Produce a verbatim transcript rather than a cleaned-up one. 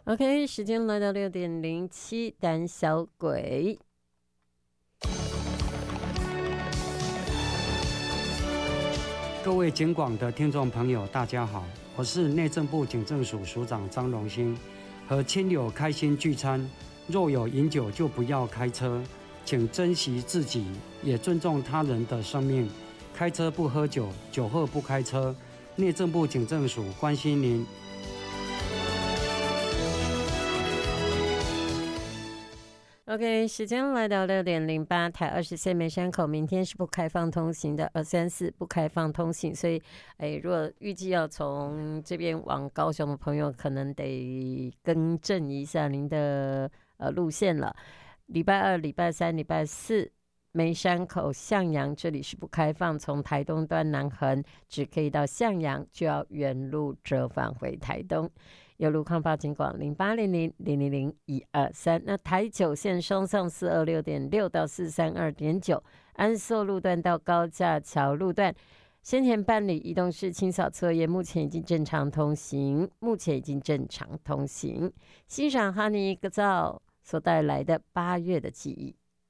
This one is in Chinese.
OK， 时间来到六点零七，胆小鬼。 各位警广的听众朋友，大家好，我是内政部警政署署长张荣兴。和亲友开心聚餐，若有饮酒就不要开车，请珍惜自己，也尊重他人的生命。开车不喝酒，酒后不开车。内政部警政署关心您。 OK， 时间来到六点零八，台二十线梅山口，明天是不开放通行的，二三四不开放通行，所以，哎，如果预计要从这边往高雄的朋友，可能得更正一下您的呃路线了。礼拜二、礼拜三、礼拜四，梅山口向阳这里是不开放，从台东端南横只可以到向阳，就要原路折返回台东。有路况报警广零八零零零零零一二三。那台九线双向四二六点六到四三二点九，安朔路段到高架桥路段，先前办理移动式清扫作业，目前已经正常通行，目前已经正常通行。欣赏哈尼格造所带来的八月的记忆。